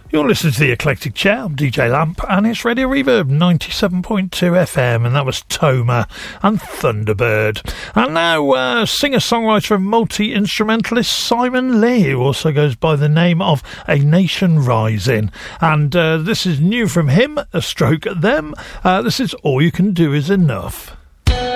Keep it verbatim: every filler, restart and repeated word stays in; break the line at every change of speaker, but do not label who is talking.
You're listening to The Eclectic Chair. I'm D J Lamp, and it's Radio Reverb ninety-seven point two F M, and that was Toma and Thunderbird. And now, uh, singer-songwriter and multi-instrumentalist Simon Lee, who also goes by the name of A Nation Rising. And uh, this is new from him, A Stroke at Them. Uh, this is All You Can Do Is Enough.